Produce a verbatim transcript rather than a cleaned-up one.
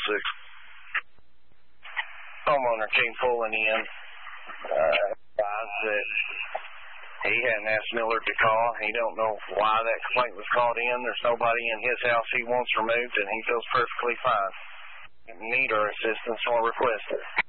six. Homeowner came pulling in. Uh, advised that he hadn't asked Miller to call. He don't know why that complaint was called in. There's nobody in his house he wants removed, and he feels perfectly fine. Need our assistance or request it.